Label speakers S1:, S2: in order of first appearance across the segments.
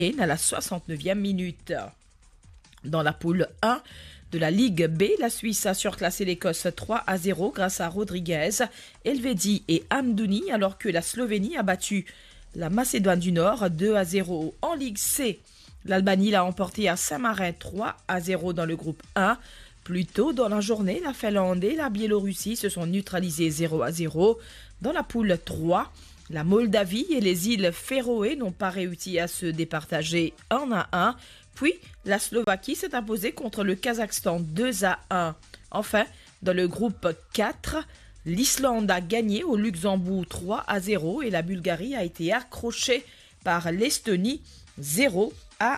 S1: à la 69e minute. Dans la poule 1 de la Ligue B, la Suisse a surclassé l'Écosse 3-0 grâce à Rodriguez, Elvedi et Amdouni, alors que la Slovénie a battu la Macédoine du Nord 2-0. En Ligue C, l'Albanie l'a emporté à Saint-Marin 3-0 dans le groupe 1. Plus tôt dans la journée, la Finlande et la Biélorussie se sont neutralisés 0-0. Dans la poule 3, la Moldavie et les îles Féroé n'ont pas réussi à se départager 1-1. Puis, la Slovaquie s'est imposée contre le Kazakhstan 2-1. Enfin, dans le groupe 4, l'Islande a gagné au Luxembourg 3-0 et la Bulgarie a été accrochée par l'Estonie 0-0.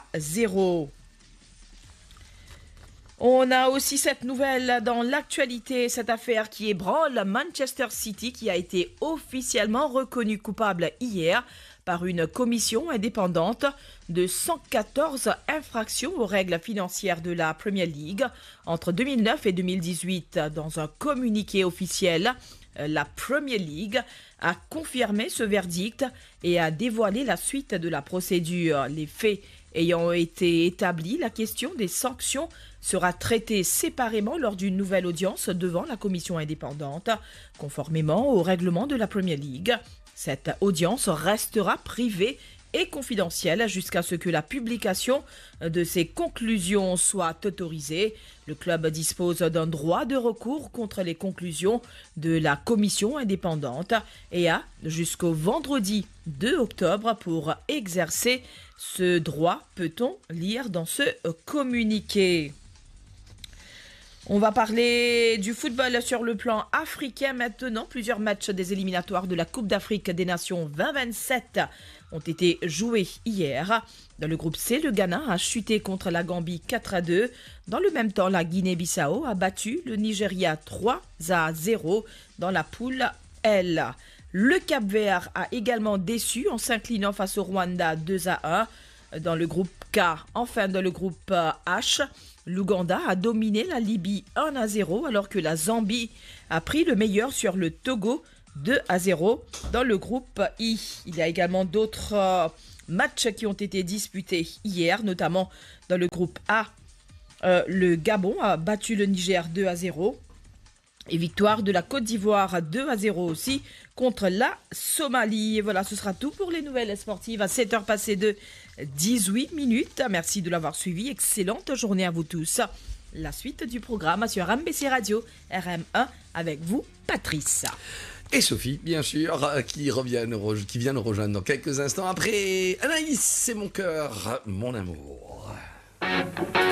S1: On a aussi cette nouvelle dans l'actualité, cette affaire qui ébranle Manchester City qui a été officiellement reconnu coupable hier par une commission indépendante de 114 infractions aux règles financières de la Premier League entre 2009 et 2018. Dans un communiqué officiel, la Premier League a confirmé ce verdict et a dévoilé la suite de la procédure. Les faits ayant été établis, la question des sanctions sera traitée séparément lors d'une nouvelle audience devant la commission indépendante, conformément au règlement de la Premier League. Cette audience restera privée et confidentielle jusqu'à ce que la publication de ses conclusions soit autorisée. Le club dispose d'un droit de recours contre les conclusions de la commission indépendante et a jusqu'au vendredi 2 octobre pour exercer ce droit, peut-on lire dans ce communiqué. On va parler du football sur le plan africain maintenant. Plusieurs matchs des éliminatoires de la Coupe d'Afrique des Nations 2027 ont été joués hier. Dans le groupe C, le Ghana a chuté contre la Gambie 4-2. Dans le même temps, la Guinée-Bissau a battu le Nigeria 3-0 dans la poule L. Le Cap-Vert a également déçu en s'inclinant face au Rwanda 2-1 dans le groupe K. Enfin, dans le groupe H, l'Ouganda a dominé la Libye 1-0 alors que la Zambie a pris le meilleur sur le Togo 2-0 dans le groupe I. Il y a également d'autres matchs qui ont été disputés hier, notamment dans le groupe A. Le Gabon a battu le Niger 2-0. Et victoire de la Côte d'Ivoire 2-0 aussi contre la Somalie. Et voilà, ce sera tout pour les nouvelles sportives à 7h passées de 18 minutes. Merci de l'avoir suivi. Excellente journée à vous tous. La suite du programme sur MBC Radio RM1 avec vous, Patrice.
S2: Et Sophie, bien sûr, qui vient nous rejoindre dans quelques instants après Anaïs, c'est mon cœur, mon amour.